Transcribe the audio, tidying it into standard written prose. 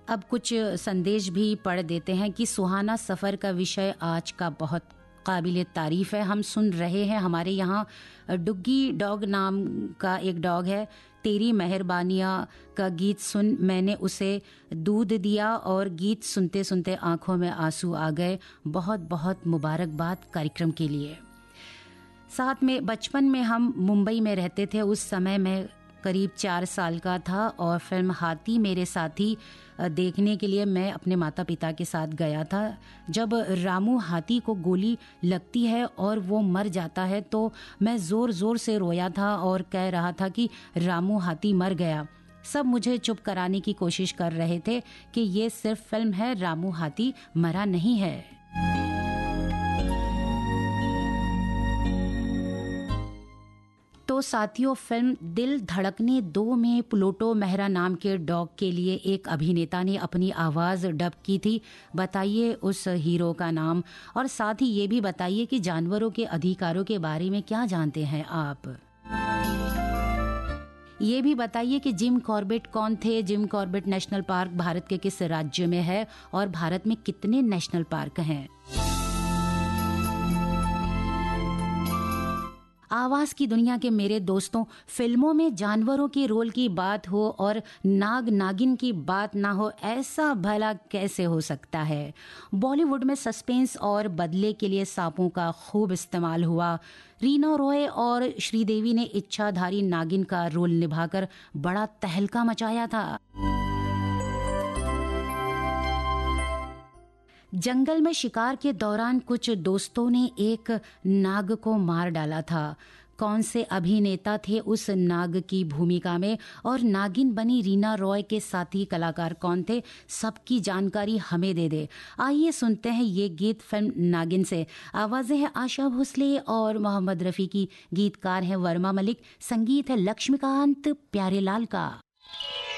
अब कुछ संदेश भी पढ़ देते हैं कि सुहाना सफ़र का विषय आज का बहुत काबिल तारीफ़ है। हम सुन रहे हैं, हमारे यहाँ डुग्गी डॉग नाम का एक डॉग है। तेरी मेहरबानियाँ का गीत सुन मैंने उसे दूध दिया और गीत सुनते सुनते आंखों में आंसू आ गए। बहुत बहुत मुबारकबाद कार्यक्रम के लिए। साथ में बचपन में हम मुंबई में रहते थे, उस समय मैं करीब 4 साल का था और फिल्म हाथी मेरे साथी देखने के लिए मैं अपने माता पिता के साथ गया था। जब रामू हाथी को गोली लगती है और वो मर जाता है तो मैं ज़ोर ज़ोर से रोया था और कह रहा था कि रामू हाथी मर गया। सब मुझे चुप कराने की कोशिश कर रहे थे कि ये सिर्फ फिल्म है, रामू हाथी मरा नहीं है। तो साथियों, फिल्म दिल धड़कने 2 में प्लूटो मेहरा नाम के डॉग के लिए एक अभिनेता ने अपनी आवाज़ डब की थी। बताइए उस हीरो का नाम और साथ ही ये भी बताइए कि जानवरों के अधिकारों के बारे में क्या जानते हैं आप। ये भी बताइए कि जिम कॉर्बेट कौन थे। Jim Corbett national park Bharat के किस राज्य में है और भारत में कितने नेशनल पार्क हैं। आवाज़ की दुनिया के मेरे दोस्तों, फिल्मों में जानवरों के रोल की बात हो और नाग नागिन की बात ना हो, ऐसा भला कैसे हो सकता है। बॉलीवुड में सस्पेंस और बदले के लिए सांपों का खूब इस्तेमाल हुआ। रीना रॉय और श्रीदेवी ने इच्छाधारी नागिन का रोल निभाकर बड़ा तहलका मचाया था। जंगल में शिकार के दौरान कुछ दोस्तों ने एक नाग को मार डाला था। कौन से अभिनेता थे उस नाग की भूमिका में और नागिन बनी रीना रॉय के साथी कलाकार कौन थे, सबकी जानकारी हमें दे दे। आइए सुनते हैं ये गीत फिल्म नागिन से। आवाज़ें हैं आशा भोसले और मोहम्मद रफ़ी की, गीतकार हैं वर्मा मलिक, संगीत है लक्ष्मीकांत प्यारेलाल का।